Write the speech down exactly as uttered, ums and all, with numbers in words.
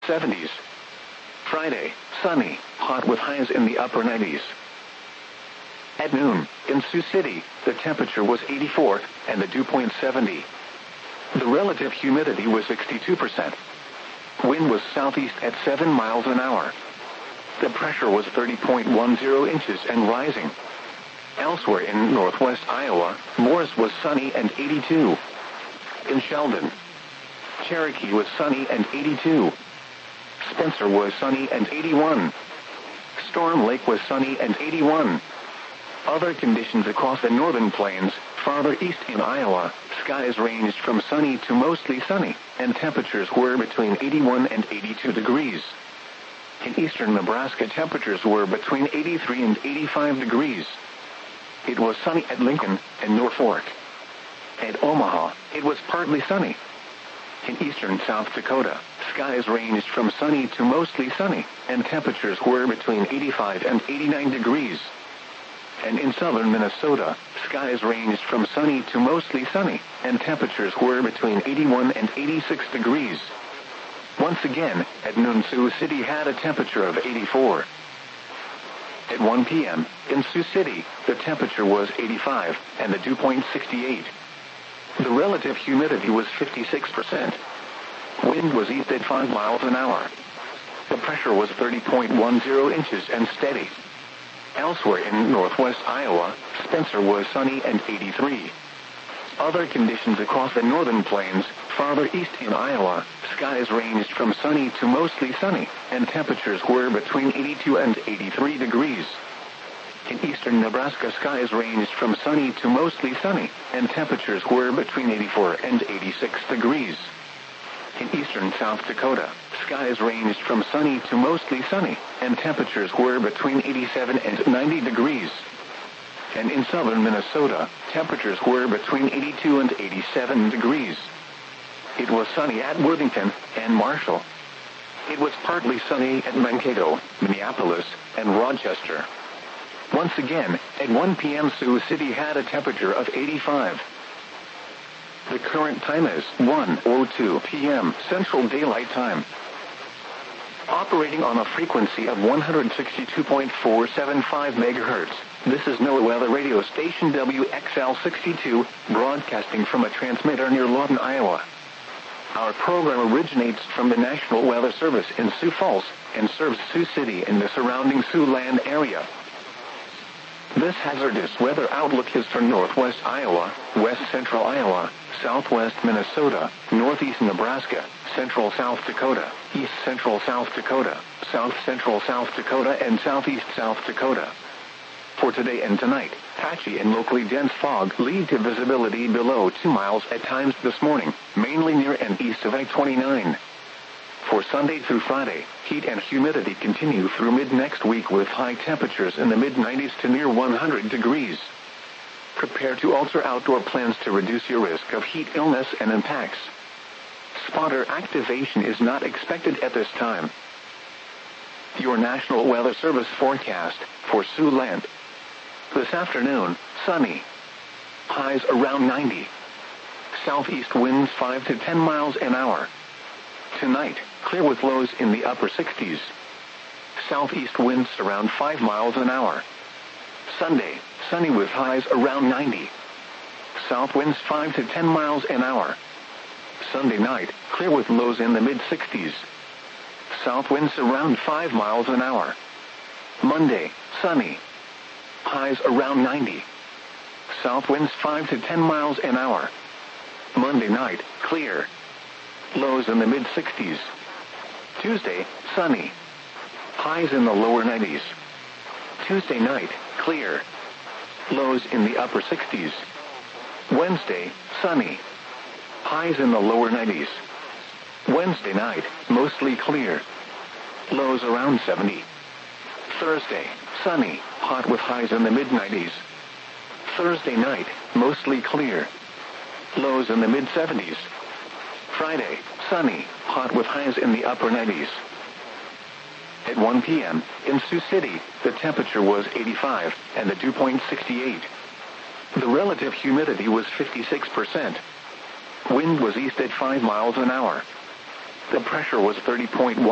seventies. Friday, sunny, hot with highs in the upper nineties. At noon, in Sioux City, the temperature was eighty-four, and the dew point seventy. The relative humidity was sixty-two percent. Wind was southeast at seven miles an hour. The pressure was thirty point one zero inches and rising. Elsewhere in northwest Iowa, Morris was sunny and eighty-two. In Sheldon, Cherokee was sunny and eighty-two. Spencer was sunny and eighty-one. Storm Lake was sunny and eighty-one. Other conditions across the northern plains, farther east in Iowa, skies ranged from sunny to mostly sunny, and temperatures were between eighty-one and eighty-two degrees. In eastern Nebraska, temperatures were between eighty-three and eighty-five degrees. It was sunny at Lincoln and Norfolk. At Omaha, it was partly sunny. In eastern South Dakota, skies ranged from sunny to mostly sunny, and temperatures were between eighty-five and eighty-nine degrees. And in southern Minnesota, skies ranged from sunny to mostly sunny, and temperatures were between eighty-one and eighty-six degrees. Once again, at noon, Sioux City had a temperature of eighty-four. At one p m, in Sioux City, the temperature was eighty-five, and the dew point sixty-eight. The relative humidity was fifty-six percent. Wind was east at five miles an hour. The pressure was thirty point one zero inches and steady. Elsewhere in northwest Iowa, Spencer was sunny and eighty-three. Other conditions across the northern plains, farther east in Iowa, skies ranged from sunny to mostly sunny, and temperatures were between eighty-two and eighty-three degrees. In eastern Nebraska, skies ranged from sunny to mostly sunny, and temperatures were between eighty-four and eighty-six degrees. In eastern South Dakota, skies ranged from sunny to mostly sunny, and temperatures were between eighty-seven and ninety degrees. And in southern Minnesota, temperatures were between eighty-two and eighty-seven degrees. It was sunny at Worthington and Marshall. It was partly sunny at Mankato, Minneapolis, and Rochester. Once again, at one p m, Sioux City had a temperature of eighty-five. The current time is one oh two p m Central Daylight Time. Operating on a frequency of one hundred sixty-two point four seven five megahertz, this is NOAA Weather Radio Station W X L sixty-two, broadcasting from a transmitter near Lawton, Iowa. Our program originates from the National Weather Service in Sioux Falls and serves Sioux City and the surrounding Siouxland area. This hazardous weather outlook is for northwest Iowa, west central Iowa, southwest Minnesota, northeast Nebraska, central South Dakota, east central South Dakota, south central South Dakota, and southeast South Dakota. For today and tonight, patchy and locally dense fog lead to visibility below two miles at times this morning, mainly near and east of I twenty-nine. For Sunday through Friday, heat and humidity continue through mid-next week with high temperatures in the mid-nineties to near one hundred degrees. Prepare to alter outdoor plans to reduce your risk of heat illness and impacts. Spotter activation is not expected at this time. Your National Weather Service forecast for Siouxland. This afternoon, sunny. Highs around ninety. Southeast winds five to ten miles an hour. Tonight, clear with lows in the upper sixties. Southeast winds around five miles an hour. Sunday, sunny with highs around ninety. South winds five to ten miles an hour. Sunday night, clear with lows in the mid-sixties. South winds around five miles an hour. Monday, sunny. Highs around ninety. South winds five to ten miles an hour. Monday night, clear. Lows in the mid-sixties. Tuesday, sunny. Highs in the lower nineties. Tuesday night, clear. Lows in the upper sixties. Wednesday, sunny. Highs in the lower nineties. Wednesday night, mostly clear. Lows around seventy. Thursday, sunny, hot with highs in the mid-nineties. Thursday night, mostly clear. Lows in the mid-seventies. Friday, sunny, hot with highs in the upper nineties. At one p m, in Sioux City, the temperature was eighty-five, and the dew point sixty-eight. The relative humidity was fifty-six percent. Wind was east at five miles an hour. The pressure was thirty point one.